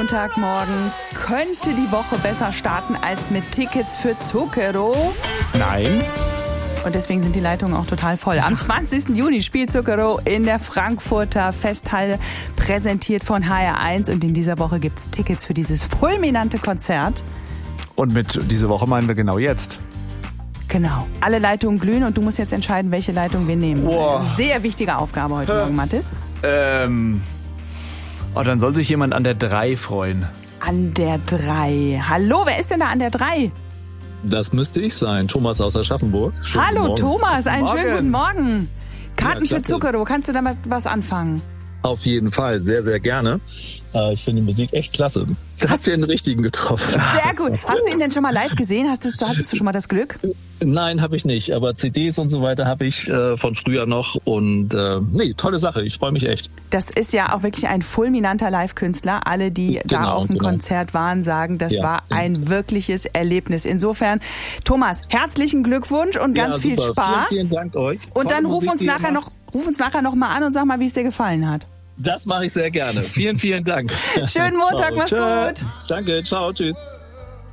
Montagmorgen. Könnte die Woche besser starten als mit Tickets für Zucchero? Nein. Und deswegen sind die Leitungen auch total voll. Am 20. Juni spielt Zucchero in der Frankfurter Festhalle, präsentiert von HR1. Und in dieser Woche gibt es Tickets für dieses fulminante Konzert. Und mit diese Woche meinen wir genau jetzt. Genau. Alle Leitungen glühen und du musst jetzt entscheiden, welche Leitung wir nehmen. Boah. Sehr wichtige Aufgabe heute Morgen, Mathis. Dann soll sich jemand an der 3 freuen. An der 3. Hallo, wer ist denn da an der 3? Das müsste ich sein. Thomas aus Aschaffenburg. Hallo Thomas, einen Morgen. schönen guten Morgen. Karten Ja, für Zucchero, kannst du damit was anfangen? Auf jeden Fall, sehr, sehr gerne. Ich finde die Musik echt klasse. Da habt ihr den richtigen getroffen. Sehr gut. Hast du ihn denn schon mal live gesehen? Hattest du schon mal das Glück? Nein, habe ich nicht. Aber CDs und so weiter habe ich von früher noch. Und tolle Sache. Ich freue mich echt. Das ist ja auch wirklich ein fulminanter Live-Künstler. Alle, die da auf dem Konzert waren, sagen, das war ein wirkliches Erlebnis. Insofern, Thomas, herzlichen Glückwunsch und ganz viel Spaß. Vielen Dank euch. Und dann Tolle ruf uns nachher noch mal an und sag mal, wie es dir gefallen hat. Das mache ich sehr gerne. Vielen, vielen Dank. Schönen Montag, mach's gut. Danke, ciao, tschüss.